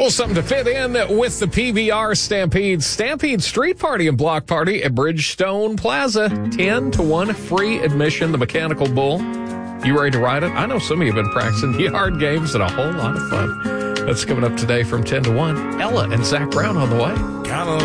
Well, something to fit in with the PBR Stampede. Stampede Street Party and Block Party at Bridgestone Plaza. 10 to 1 free admission, the Mechanical Bull. You ready to ride it? I know some of you have been practicing yard games and a whole lot of fun. That's coming up today from 10 to 1. Ella and Zach Brown on the way.